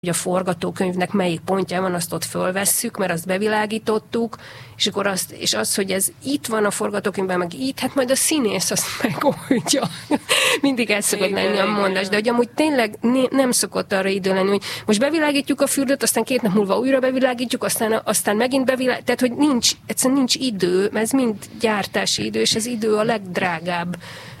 hogy a forgatókönyvnek melyik pontján van, azt ott fölvesszük, mert azt bevilágítottuk, és akkor az, hogy ez itt van a forgatókönyvben, meg itt, hát majd a színész azt megoldja. Mindig ez szokott lenni a mondás, de hogy amúgy tényleg nem szokott arra idő lenni, hogy most bevilágítjuk a fürdőt, aztán 2 nap múlva újra bevilágítjuk, aztán megint bevilágítjuk, tehát hogy egyszerűen nincs idő, mert ez mind gyártási idő, és az idő a legdrágább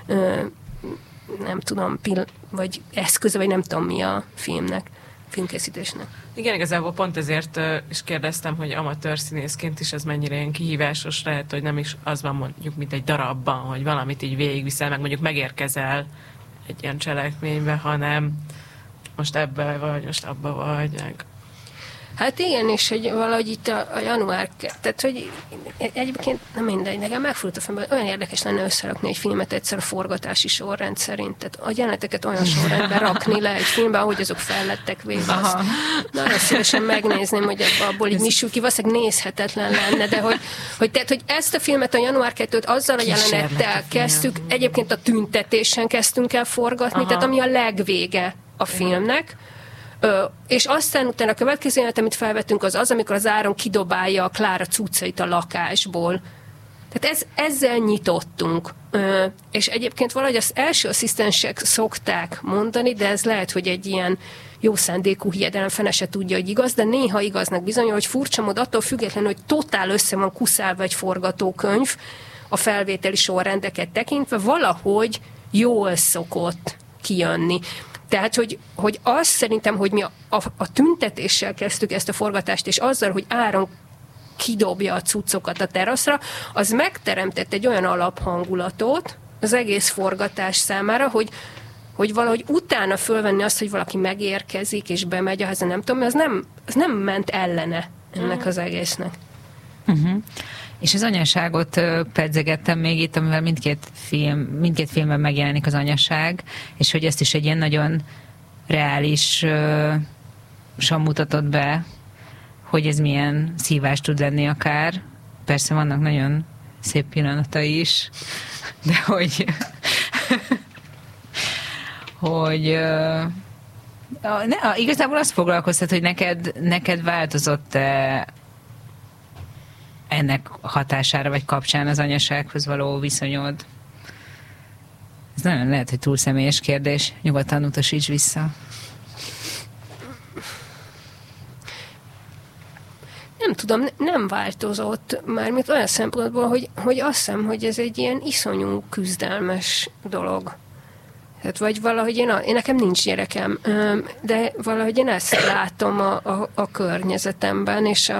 nem tudom, vagy eszköze, vagy nem tudom mi a filmkészítésnek. Igen, igazából pont ezért is kérdeztem, hogy amatőr színészként is ez mennyire ilyen kihívásos lehet, hogy nem is az van mondjuk, mint egy darabban, hogy valamit így végigviszel, meg mondjuk megérkezel egy ilyen cselekménybe, hanem most ebbe vagy, most abba vagy. Hát igen, és hogy valahogy itt a január, tehát hogy egyébként nem mindegy, nekem megfordult a fejembe, olyan érdekes lenne összerakni egy filmet egyszer a forgatási sorrend szerint, tehát a jeleneteket olyan sorrendben rakni le egy filmben, ahogy azok fellettek véve. Nagyon szívesen megnézném, hogy abból így mi sül ki, valószínűleg nézhetetlen lenne, de hogy ezt a filmet, a január 2-t azzal a jelenettel kezdtük, egyébként a tüntetésen kezdtünk el forgatni, tehát ami a legvége a filmnek, és aztán utána a következő jelenet, amit felvettünk, az, amikor az Áron kidobálja a Klára cuccait a lakásból. Tehát ezzel nyitottunk. És egyébként valahogy az első asszisztensek szokták mondani, de ez lehet, hogy egy ilyen jó szándékú hiedelem, fene se tudja, hogy igaz, de néha igaznak bizonyul, hogy furcsa mód attól függetlenül, hogy totál össze van kuszálva egy forgatókönyv, a felvételi sorrendeket tekintve, valahogy jól szokott kijönni. Tehát, hogy azt szerintem, hogy mi a tüntetéssel kezdtük ezt a forgatást, és azzal, hogy Áron kidobja a cuccokat a teraszra, az megteremtett egy olyan alaphangulatot az egész forgatás számára, hogy valahogy utána fölvenni azt, hogy valaki megérkezik, és bemegy a házba, nem tudom, az nem ment ellene ennek az egésznek. És az anyaságot pedzegettem még itt, amivel mindkét filmben megjelenik az anyaság, és hogy ezt is egy ilyen nagyon reálisan mutatott be, hogy ez milyen szívás tud lenni akár. Persze vannak nagyon szép pillanatai is, de igazából azt foglalkoztat, hogy neked változott-e ennek hatására vagy kapcsán az anyasághoz való viszonyod? Ez nagyon lehet, hogy túl személyes kérdés. Nyugodtan utasíts vissza. Nem tudom, nem változott mármint olyan szempontból, hogy azt hiszem, hogy ez egy ilyen iszonyú küzdelmes dolog. Tehát vagy valahogy én nekem nincs gyerekem, de valahogy én ezt látom a környezetemben, és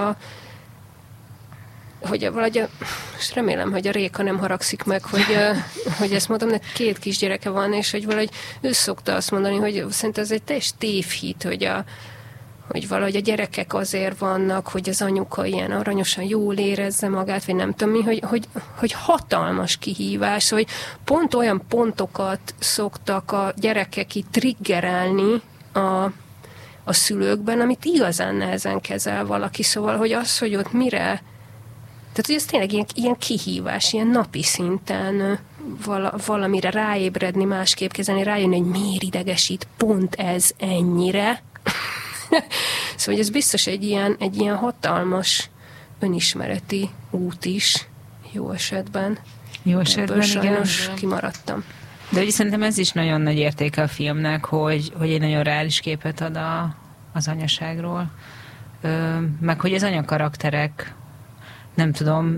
most remélem, hogy a Réka nem haragszik meg, hogy ezt mondom, neki 2 kisgyereke van, és hogy valahogy ő szokta azt mondani, hogy szerintem ez egy teljes tévhit, hogy valahogy a gyerekek azért vannak, hogy az anyuka ilyen aranyosan jól érezze magát, vagy nem tudom mi, hogy hatalmas kihívás, hogy pont olyan pontokat szoktak a gyerekek itt triggerelni a szülőkben, amit igazán nehezen kezel valaki, szóval, hogy az, hogy ott mire. Tehát, hogy ez tényleg ilyen kihívás, ilyen napi szinten valamire ráébredni, másképp kezelni, rájönni, hogy miért idegesít pont ez ennyire. Szóval ez biztos egy ilyen hatalmas önismereti út is, jó esetben. Jó esetben, igen. Sajnos kimaradtam. De ugye szerintem ez is nagyon nagy értéke a filmnek, hogy egy nagyon reális képet ad az anyaságról. Meg hogy az anyakarakterek, nem tudom,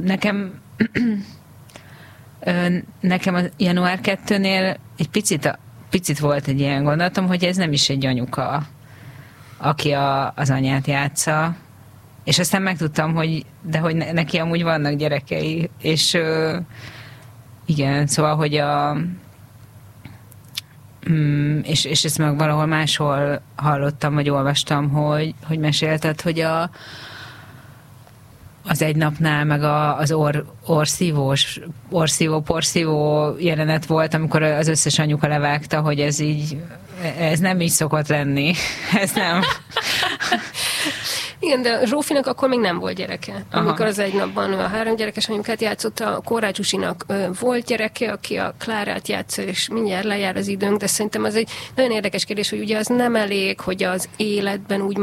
nekem a január 2-nél egy picit volt egy ilyen gondolatom, hogy ez nem is egy anyuka, aki az anyát játsza, és aztán megtudtam, hogy neki amúgy vannak gyerekei, és igen, szóval, hogy és ezt meg valahol máshol hallottam, vagy olvastam, hogy mesélted, hogy az Egy napnál, meg az porszívó jelenet volt, amikor az összes anyuka levágta, hogy ez nem így szokott lenni. Ez nem. Igen, de Zsófinak akkor még nem volt gyereke. Aha. Amikor az egy napban a 3 gyerekes anyukát játszotta, a Korrács Zsusinak volt gyereke, aki a Klárát játsza, és mindjárt lejár az időnk, de szerintem az egy nagyon érdekes kérdés, hogy ugye az nem elég, hogy az életben úgy